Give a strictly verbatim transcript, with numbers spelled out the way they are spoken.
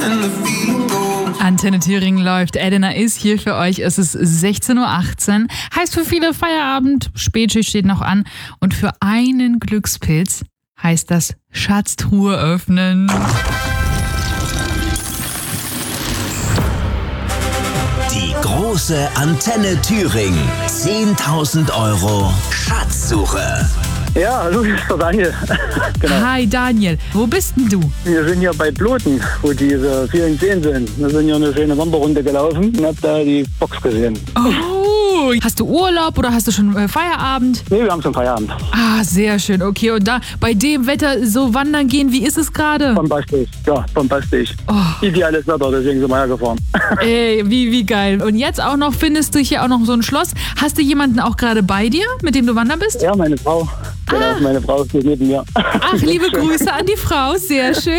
Antenne Thüringen läuft. Edina ist hier für euch. Es ist sechzehn Uhr achtzehn. Heißt für viele Feierabend. Spätschicht steht noch an. Und für einen Glückspilz heißt das Schatztruhe öffnen. Die große Antenne Thüringen. zehntausend Euro Schatzsuche. Ja, hallo, hier ist der Daniel. Genau. Hi Daniel, wo bist denn du? Wir sind hier bei Bloten, wo diese vielen Seen sind. Wir sind hier eine schöne Wanderrunde gelaufen und hab da die Box gesehen. Oh, hast du Urlaub oder hast du schon äh, Feierabend? Nee, wir haben schon Feierabend. Ah, sehr schön. Okay, und da bei dem Wetter so wandern gehen, wie ist es gerade? Bombastisch, ja, bombastisch. Oh. Ideales Wetter, deswegen sind wir hergefahren. Ey, wie, wie geil. Und jetzt auch noch findest du hier auch noch so ein Schloss. Hast du jemanden auch gerade bei dir, mit dem du wandern bist? Ja, meine Frau. Genau, Ah. meine Frau steht neben mir. Ach, liebe Grüße an die Frau. Sehr schön.